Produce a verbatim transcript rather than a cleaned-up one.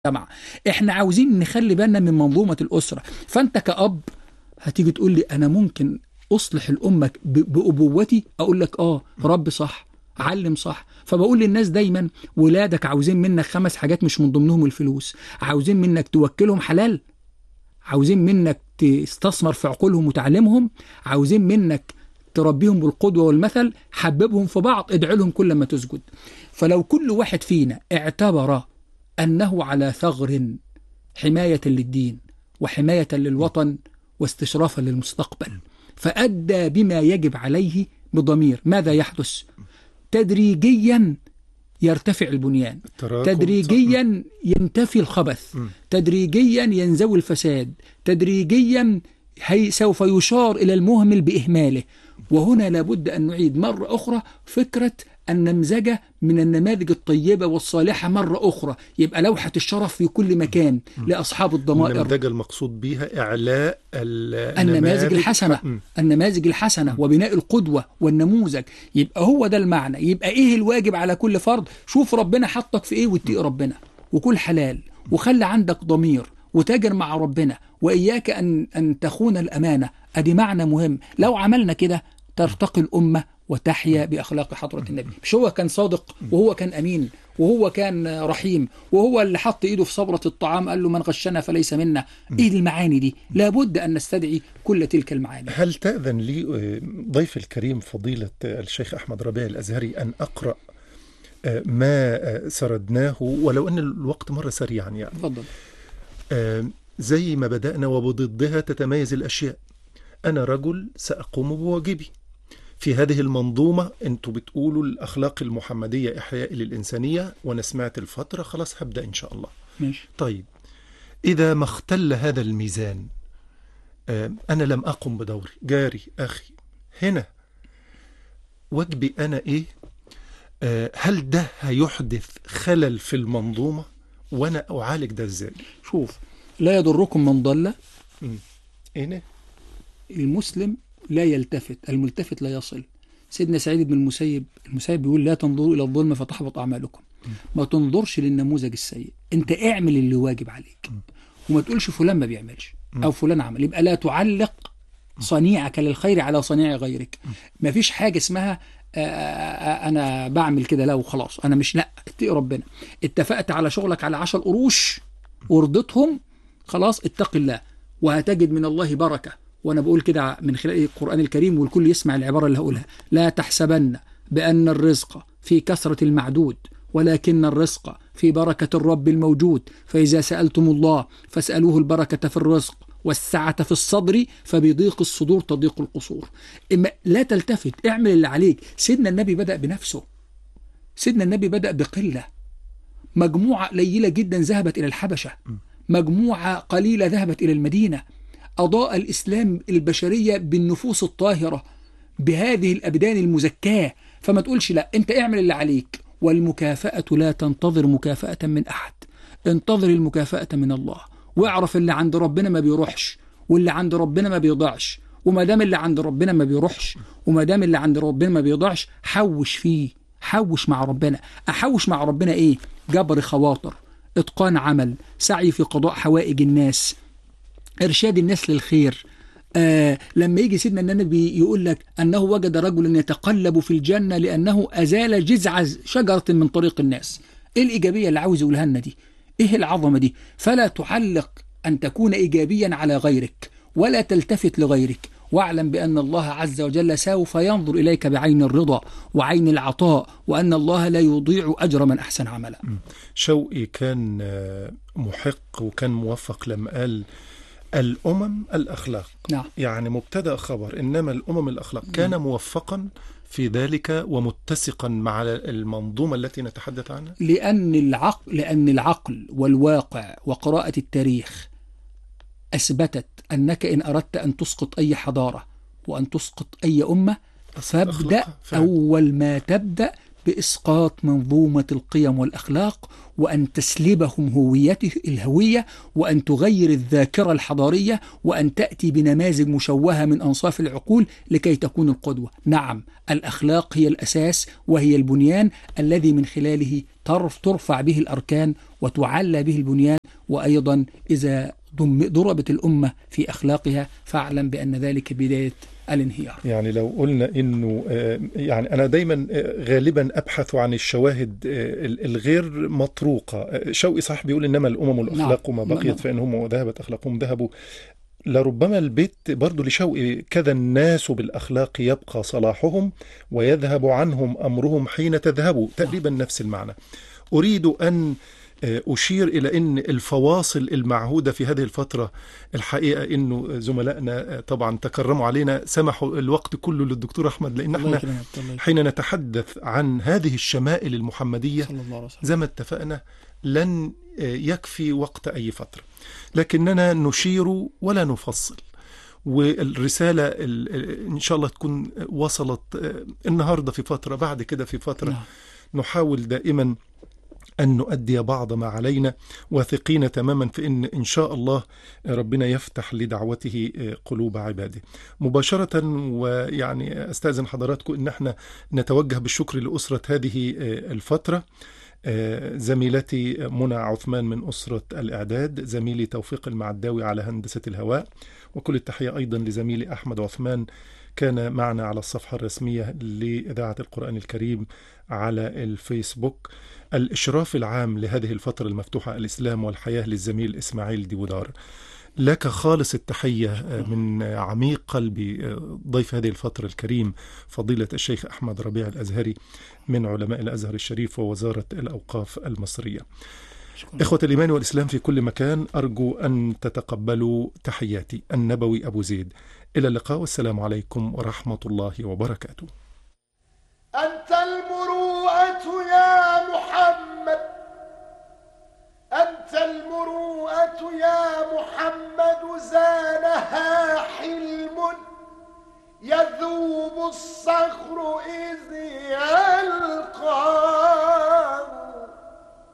المجتمع. احنا عاوزين نخلي بالنا من منظومة الأسرة. فأنت كأب هتيجي تقول لي أنا ممكن أصلح الأمة ب- بأبوتي، أقول لك آه رب صح، علم صح. فبقول للناس دايما ولادك عاوزين منك خمس حاجات مش من ضمنهم الفلوس. عاوزين منك توكلهم حلال، عاوزين منك تستثمر في عقولهم وتعلمهم، عاوزين منك تربيهم بالقدوة والمثل، حببهم في بعض، ادعي لهم كل ما تسجد. فلو كل واحد فينا اعتبر أنه على ثغر حماية للدين وحماية للوطن واستشرافا للمستقبل، فأدى بما يجب عليه بضمير، ماذا يحدث؟ تدريجيا يرتفع البنيان، تدريجيا ينتفي الخبث، تدريجيا ينزوي الفساد، تدريجيا هي سوف يشار إلى المهمل بإهماله. وهنا لابد أن نعيد مرة أخرى فكرة النمذجة من النماذج الطيبة والصالحة مرة أخرى، يبقى لوحة الشرف في كل مكان لأصحاب الضمائر. النمذجة المقصود بها إعلاء النماذج الحسنة، النماذج الحسنة وبناء القدوة والنموذج. يبقى هو ده المعنى. يبقى إيه الواجب على كل فرد؟ شوف ربنا حطك في إيه واتقي ربنا وكل حلال وخلي عندك ضمير وتاجر مع ربنا، وإياك أن أن تخون الأمانة. أدي معنى مهم. لو عملنا كده ترتقي الأمة وتحيا بأخلاق حضرة النبي. مش هو كان صادق وهو كان أمين وهو كان رحيم وهو اللي حط إيده في صبرة الطعام قال له من غشنا فليس منا؟ إيه المعاني دي؟ لابد أن نستدعي كل تلك المعاني. هل تأذن لي ضيف الكريم فضيلة الشيخ أحمد ربيع الأزهري أن أقرأ ما سردناه، ولو أن الوقت مرة سريعا يعني؟ تفضل. زي ما بدأنا وبضدها تتميز الأشياء. أنا رجل سأقوم بواجبي في هذه المنظومة. أنتوا بتقولوا الأخلاق المحمدية إحياء للإنسانية، وأنا سمعت الفترة، خلاص هبدأ إن شاء الله. ماشي. طيب إذا ما اختل هذا الميزان، أنا لم أقم بدوري، جاري أخي هنا، واجبي أنا إيه؟ هل ده هيحدث خلل في المنظومة وأنا أعالج ده إزاي؟ شوف، لا يضركم من ضل. إيه؟ المسلم لا يلتفت، الملتفت لا يصل. سيدنا سعيد بن المسيب المسيب بيقول لا تنظروا إلى الظلم فتحبط أعمالكم. ما تنظرش للنموذج السيء، أنت اعمل اللي واجب عليك وما تقولش فلان ما بيعملش أو فلان عمل. يبقى لا تعلق صنيعك للخير على صنيع غيرك. ما فيش حاجة اسمها أنا بعمل كده لا وخلاص أنا مش، لا، اتقي ربنا. اتفقت على شغلك على عشر قروش ورضتهم، خلاص اتق الله وهتجد من الله بركة. وأنا بقول كده من خلال القرآن الكريم والكل يسمع العبارة اللي هقولها: لا تحسبن بأن الرزق في كثرة المعدود ولكن الرزق في بركة الرب الموجود، فإذا سألتم الله فاسألوه البركة في الرزق والسعة في الصدر فبضيق الصدور تضيق القصور. إما لا تلتفت، اعمل اللي عليك. سيدنا النبي بدأ بنفسه، سيدنا النبي بدأ بقلة، مجموعة قليلة جدا ذهبت إلى الحبشة، مجموعة قليلة ذهبت إلى المدينة. أضاء الإسلام البشرية بالنفوس الطاهرة بهذه الأبدان المزكاة. فما تقولش لا، أنت اعمل اللي عليك، والمكافأة لا تنتظر مكافأة من أحد، انتظر المكافأة من الله. واعرف اللي عند ربنا ما بيروحش، واللي عند ربنا ما بيضيعش. وما دام اللي عند ربنا ما بيروحش وما دام اللي عند ربنا ما بيضيعش، حوش فيه، حوش مع ربنا. أحوش مع ربنا إيه؟ جبر خواطر، إتقان عمل، سعي في قضاء حوائج الناس، إرشاد الناس للخير. آه لما يجي سيدنا النبي يقول لك أنه وجد رجلا يتقلب في الجنة لأنه أزال جذع شجرة من طريق الناس. إيه الإيجابية اللي عاوز يقولها لنا دي؟ إيه العظمة دي؟ فلا تعلق أن تكون إيجابيا على غيرك ولا تلتفت لغيرك، واعلم بأن الله عز وجل سوف ينظر إليك بعين الرضا وعين العطاء، وأن الله لا يضيع أجر من أحسن عملا. شوقي كان محق وكان موفق لما قال الأمم الأخلاق. نعم. يعني مبتدأ خبر، إنما الأمم الأخلاق. كان موفقا في ذلك ومتسقا مع المنظومة التي نتحدث عنها. لأن العقل لأن العقل والواقع وقراءة التاريخ أثبتت أنك إن أردت أن تسقط أي حضارة وأن تسقط أي أمة، فابدأ أول ما تبدأ بإسقاط منظومة القيم والأخلاق، وأن تسلبهم هويته الهوية، وأن تغير الذاكرة الحضارية، وأن تأتي بنماذج مشوهة من أنصاف العقول لكي تكون القدوة. نعم، الأخلاق هي الأساس وهي البنيان الذي من خلاله ترفع به الأركان وتعلى به البنيان. وأيضا إذا ضربت الأمة في أخلاقها فاعلم بأن ذلك بداية الانهيار. يعني لو قلنا انه يعني انا دايما غالبا ابحث عن الشواهد الغير مطروقه. شوقي صح بيقول انما الامم الاخلاق ما بقيت فانهم وذهبت اخلاقهم ذهبوا. لربما البيت برضو لشوقي كذا الناس بالاخلاق يبقى صلاحهم ويذهب عنهم امرهم حين تذهبوا، تقريبا نفس المعنى. اريد ان أشير إلى أن الفواصل المعهودة في هذه الفترة الحقيقة أنه زملائنا طبعا تكرموا علينا، سمحوا الوقت كله للدكتور أحمد، لأن احنا حين نتحدث عن هذه الشمائل المحمدية زي ما اتفقنا لن يكفي وقت أي فترة، لكننا نشير ولا نفصل. والرسالة إن شاء الله تكون وصلت النهاردة في فترة، بعد كده في فترة. نحاول دائما أن نؤدي بعض ما علينا، واثقين تماما في أن إن شاء الله ربنا يفتح لدعوته قلوب عباده. مباشرة ويعني أستأذن حضراتكم أن احنا نتوجه بالشكر لأسرة هذه الفترة، زميلتي منى عثمان من أسرة الإعداد، زميلي توفيق المعداوي على هندسة الهواء، وكل التحية أيضا لزميلي أحمد عثمان كان معنا على الصفحة الرسمية لإذاعة القرآن الكريم على الفيسبوك. الإشراف العام لهذه الفترة المفتوحة الإسلام والحياة للزميل إسماعيل ديودار. لك خالص التحية من عميق قلبي ضيف هذه الفترة الكريم فضيلة الشيخ أحمد ربيع الأزهري من علماء الأزهر الشريف ووزارة الأوقاف المصرية. إخوة الإيمان والإسلام في كل مكان، أرجو أن تتقبلوا تحياتي. النبوي أبو زيد، إلى اللقاء والسلام عليكم ورحمة الله وبركاته. أنت المروءة يا محمد، أنت المروءة يا محمد، زانها حلم يذوب الصخر إذ